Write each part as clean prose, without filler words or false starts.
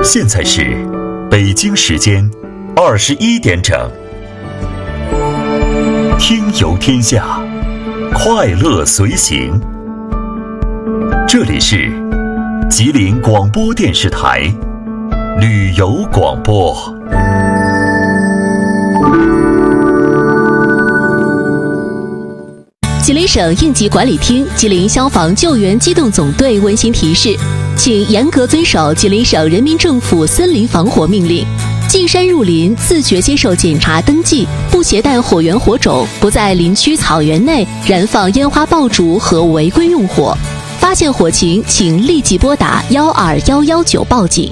现在是北京时间21点整。听游天下，快乐随行。这里是吉林广播电视台旅游广播。 吉林省应急管理厅、吉林消防救援机动总队温馨提示，请严格遵守吉林省人民政府森林防火命令。进山入林，自觉接受检查登记，不携带火源火种，不在林区草原内燃放烟花爆竹和违规用火。发现火情，请立即拨打12119报警。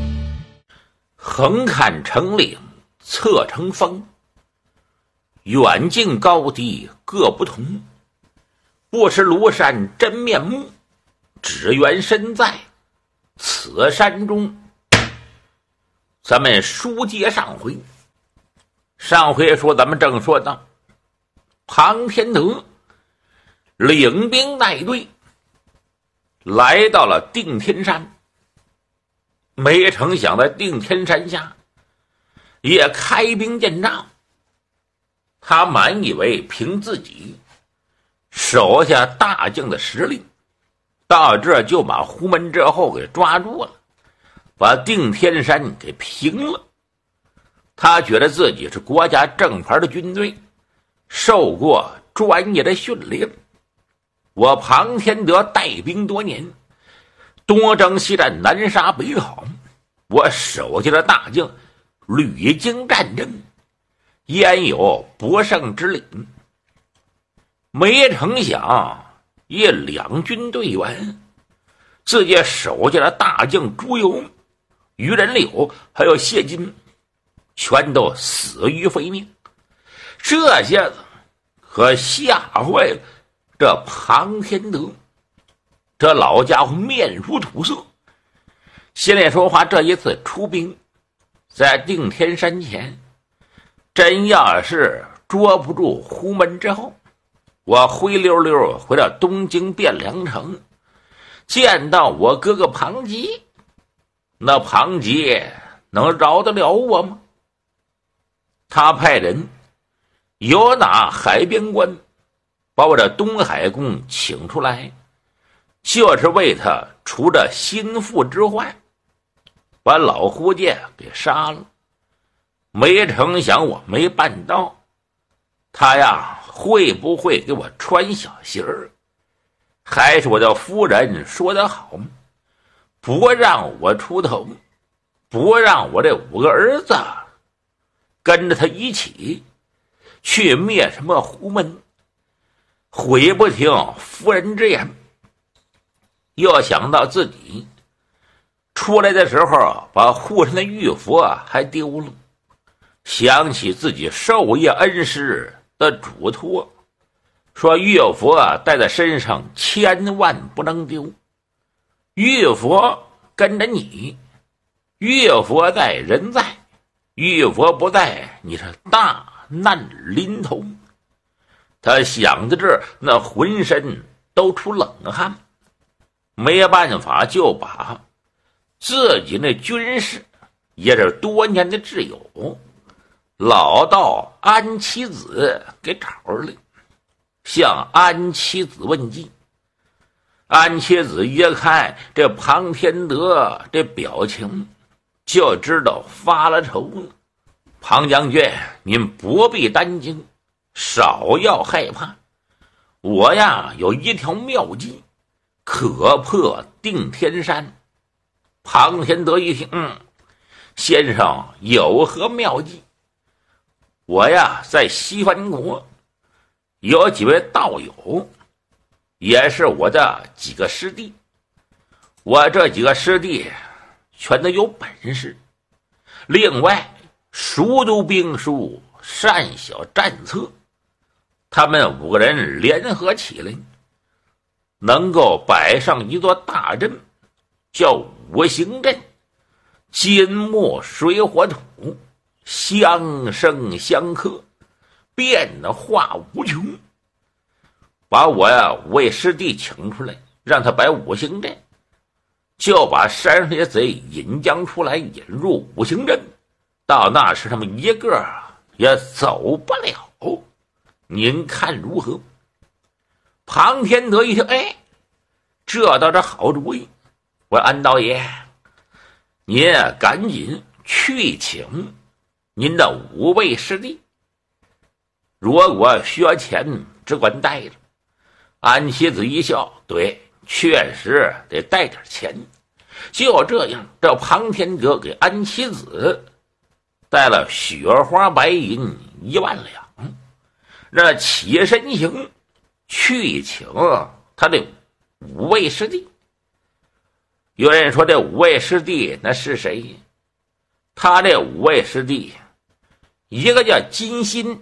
横看成岭，侧成峰，远近高低各不同。不识庐山真面目，只缘身在此山中。咱们书接上回说，咱们正说到庞天德领兵带队来到了定天山，没成想在定天山下也开兵建仗。他满以为凭自己手下大将的实力，到这就把胡门之后给抓住了，把定天山给平了。他觉得自己是国家正牌的军队，受过专业的训练。我庞天德带兵多年，东征西战，南杀北讨，我手下的大将屡经战争，焉有不胜之理？没成想一两军队员，自己手下的大将朱由、于仁柳还有谢金，全都死于非命。这下子可吓坏了这庞天德，这老家伙面如土色。心里说话，这一次出兵在定天山前，真要是捉不住胡门之后，我灰溜溜回到东京汴梁城，见到我哥哥庞吉，那庞吉能饶得了我吗？他派人由那海边关把我这东海公请出来，就是为他除这心腹之患，把老胡家给杀了。没成想我没办到，他呀会不会给我穿小鞋儿？还是我的夫人说得好，不让我出头，不让我这5个儿子跟着他一起去灭什么胡门。悔不听夫人之言，又想到自己出来的时候把护身的玉佛还丢了，想起自己授业恩师的嘱托，说玉佛带在身上千万不能丢，玉佛跟着你，玉佛在人在，玉佛不在你是大难临头。他想到这儿，那浑身都出冷汗，没办法就把自己那军师也是多年的挚友老道安七子给找来，向安七子问计。安七子一看这庞天德这表情，就知道发了愁了。庞将军，您不必担惊，少要害怕，我呀有一条妙计，可破定天山。庞天德一听，先生有何妙计？我呀在西番国有几位道友，也是我的几个师弟，我这几个师弟全都有本事，另外熟读兵书，善晓战策，他们5个人联合起来，能够摆上一座大阵，叫5行阵，金木水火土相生相克，变化无穷。把我呀5位师弟请出来，让他摆5行阵， 就把山上的贼引将出来，引入五行阵。到那时他们一个也走不了，您看如何？庞天德一听，哎，这倒是好主意。我安道爷，您赶紧去请您的五位师弟，如果需要钱，只管带着。安七子一笑，对，确实得带点钱。就这样，这庞天德给安七子带了雪花白银1万两，那起身行去请他的五位师弟。有人说这五位师弟那是谁？他这五位师弟，一个叫金心，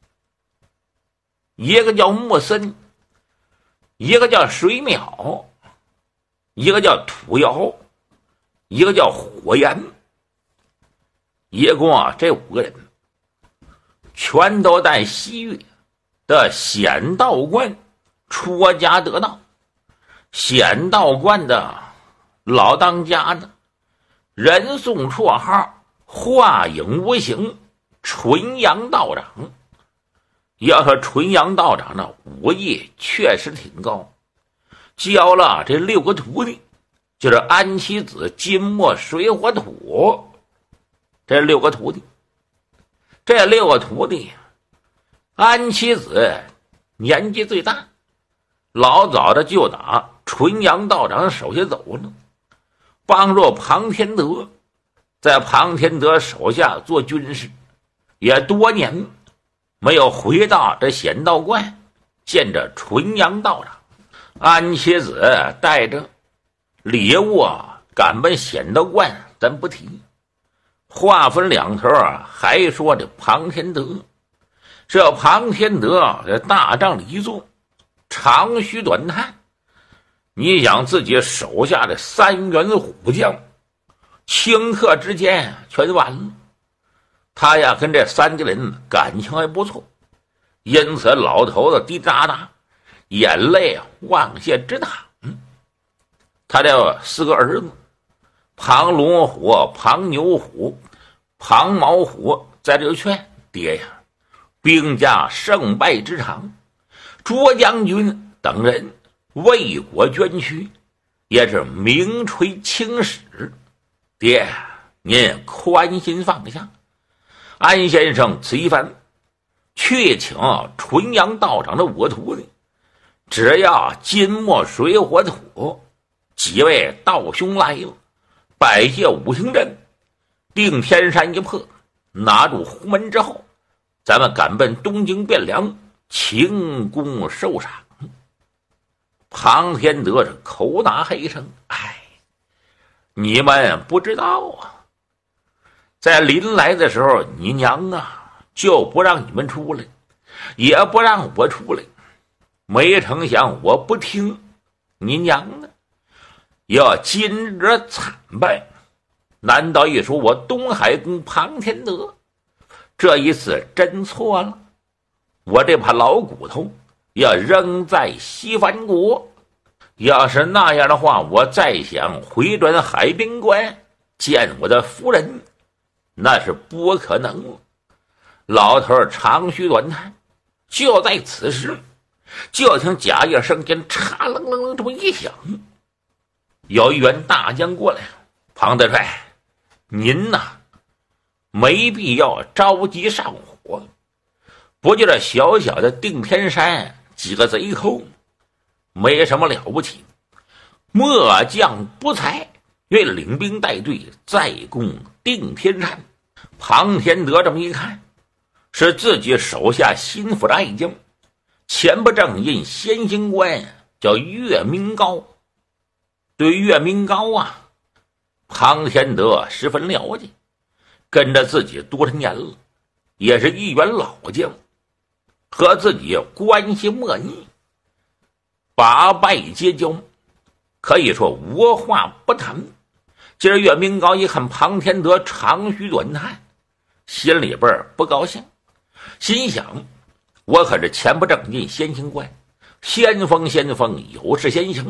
一个叫木森，一个叫水淼，一个叫土窑，一个叫火焰。一共这5个人全都在西域的显道观出家得道。显道观的老当家呢，人送绰号化影无形纯阳道长。要说纯阳道长呢，武艺确实挺高，教了这6个徒弟，就是安七子金木水火土这6个徒弟。这6个徒弟，安七子年纪最大，老早的就打纯阳道长手下走了，帮助庞天德，在庞天德手下做军师，也多年没有回到这显道观见着纯阳道长。安七子带着礼物赶奔显道观，咱不提。话分两头还说这庞天德，这庞天德这大仗一做，长吁短叹。你想自己手下的3员虎将，顷刻之间全完了。他呀跟这3个人感情还不错，因此老头子滴答答，眼泪往下直淌。他这4个儿子，庞龙虎、庞牛虎、庞毛虎，在这劝爹呀，兵家胜败之长，卓将军等人为国捐躯，也是名垂青史。爹，您宽心放下。安先生此一番，去请纯阳道长的5个徒弟，只要金木水火土几位道兄来了，摆下五行阵，定天山一破，拿住胡门之后，咱们赶奔东京汴梁，请功受赏。庞天德是口打黑声，哎，你们不知道啊，在临来的时候，你娘就不让你们出来，也不让我出来，没成想我不听，你娘要今日惨败。难道一说我东海公庞天德这一次真错了？我这把老骨头要扔在西番国，要是那样的话，我再想回转海边关见我的夫人，那是不可能了。老头长吁短叹。就在此时，就听甲叶声间嚓楞楞楞这么一响，有一员大将过来，庞德帅，您没必要着急上火，不就这小小的定天山几个贼寇，没什么了不起，末将不才，愿领兵带队再攻定天山。庞天德这么一看，是自己手下心腹的爱将，前不正印先行官叫岳明高。对岳明高庞天德十分了解，跟着自己多少年了，也是一员老将，和自己关系莫逆，把拜结交，可以说无话不谈。今儿岳明高一看庞天德长吁短叹，心里边不高兴，心想我可是前不正印先行官，先锋有事先行，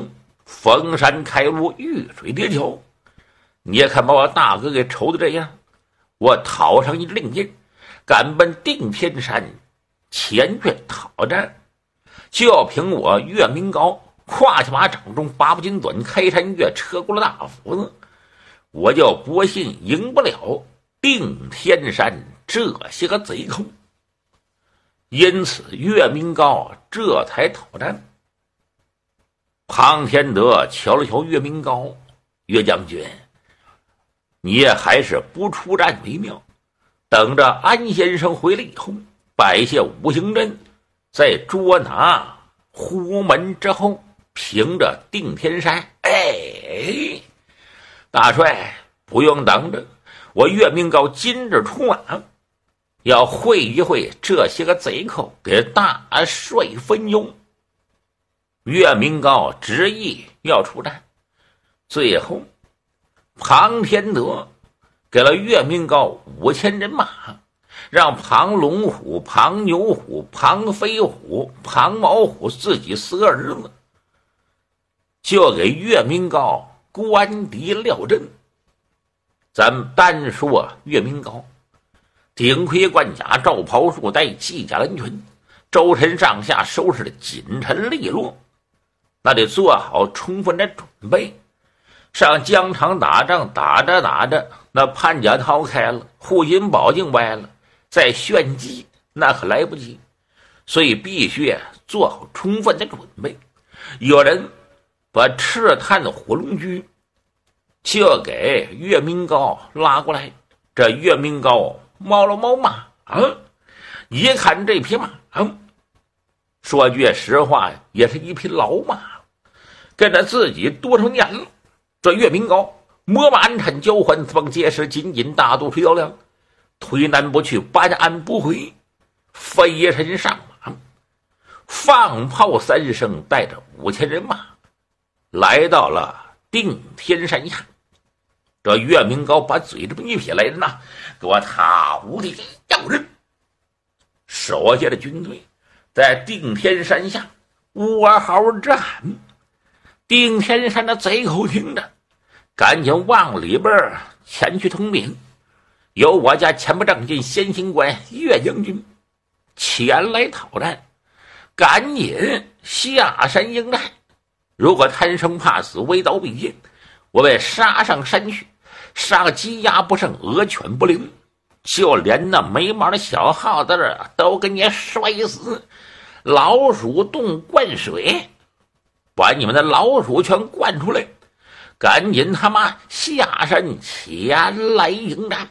逢山开路，遇水叠桥。你也看把我大哥给愁的这样，我讨上一令箭，赶奔定天山前去讨战。就凭我岳明高胯下马掌中八步金短，开山岳车过了大斧子，我就不信赢不了定天山这些个贼寇。因此岳明高这才讨战。庞天德瞧了瞧岳明高，岳将军，你也还是不出战为妙，等着安先生回来以后，摆下五行阵，再捉拿虎门之后，凭着定天山。哎，大帅不用等着，我岳明高今日出马，要会一会这些个贼寇，给大帅分忧。岳明高执意要出战，最后庞天德给了岳明高5000人马，让庞龙虎、庞牛虎、庞飞虎、庞毛虎自己4个儿子，就给岳明高官敌廖阵。咱们单说岳明高，顶盔贯甲，罩袍束带，系甲蓝裙，周身上下收拾的紧陈利落，那得做好充分的准备。上疆场打仗，打着打着，那判甲掏开了，护心宝镜歪了，再炫技那可来不及，所以必须做好充分的准备。有人把赤炭的火龙驹就给岳明高拉过来，这岳明高猫了猫马一看这匹马说句实话，也是一匹老马，跟着自己多少年了。这岳明高摸马鞍产交换，四方结实，紧紧大肚垂腰梁，推南不去，搬鞍不回，飞身上马，放炮3声，带着5000人马来到了定天山下。这岳明高把嘴这么一撇，来人呐，给我踏无敌要人！手下的军队在定天山下嗷嚎之喊。定天山的贼寇听着，赶紧往里边前去通禀，由我家前部正进先行官岳将军前来讨战，赶紧下山迎战。如果贪生怕死，围刀必剑，我们杀上山去，杀个鸡鸭不剩，鹅犬不灵，就连那没毛的小耗子都给你摔死。老鼠洞灌水，把你们的老鼠全灌出来，赶紧他妈下山前来迎战。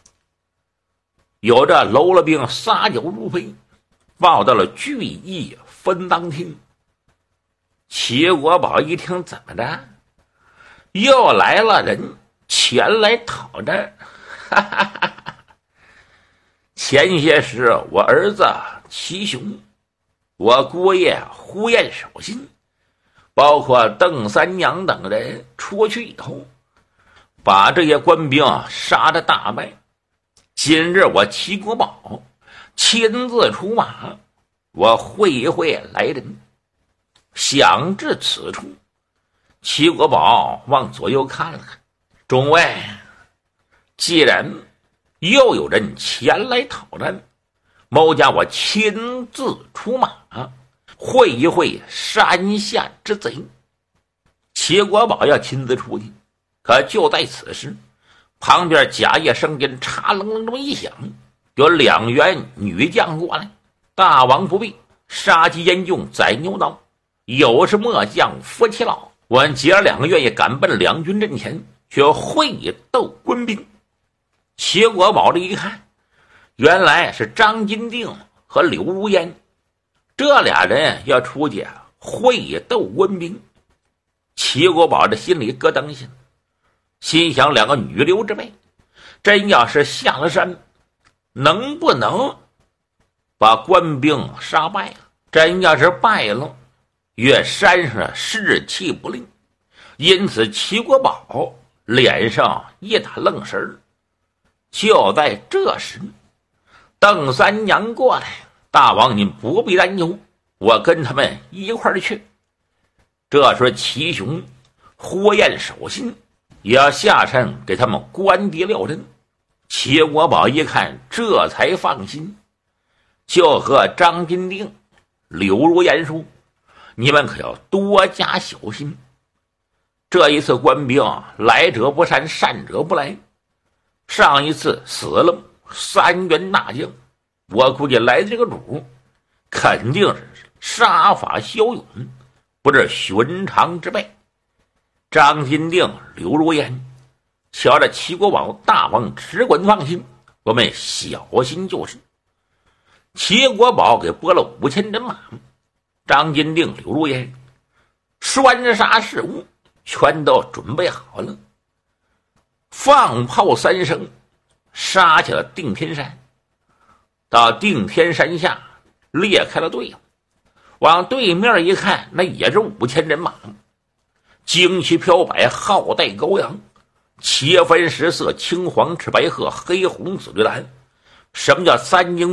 有这搂了兵撒酒如飞，报到了聚义分当厅。齐国宝一听，怎么着，又来了人前来讨战？哈哈哈哈！前些时我儿子齐雄，我姑爷呼延守信，包括邓三娘等人出去以后，把这些官兵杀得大败。今日我齐国宝亲自出马，我会一会来人。想至此处，齐国宝往左右看了看，众位，既然又有人前来讨战，某家我亲自出马，会一会山下之贼。齐国宝要亲自出去，可就在此时，旁边贾叶声音嚓楞楞这么一响，有2员女将过来。大王不必，杀鸡焉用宰牛刀，有是末将夫妻老，我们姐2个愿意赶奔两军阵前，去会斗官兵。齐国宝这一看，原来是张金定和刘如烟，这俩人要出去会斗官兵。齐国宝这心里咯噔一下，心想2个女流之辈，真要是下了山，能不能把官兵杀败了？真要是败了，越山上士气不灵。因此齐国宝脸上一打愣神儿。就在这时，邓三娘过来，大王您不必担忧，我跟他们一块儿去。 这时齐雄火焰守心，也要下山给他们关敌撂阵。齐国宝一看，这才放心，就和张金定、刘如言说：“你们可要多加小心。这一次官兵来者不善，善者不来。上一次死了3员大将，我估计来这个主肯定是杀伐骁勇，不是寻常之辈。”张金定、刘如言瞧着齐国宝大王只管放心，我们小心就是。齐国宝给拨了5000人马，张金定、刘如言栓杀事务全都准备好了，放炮3声，杀起了定天山。到定天山下列开了队伍，往对面一看，那也是5000人马，旌旗飘摆，号带高扬，旗分10色，青黄赤白褐，黑红紫绿蓝。什么叫三英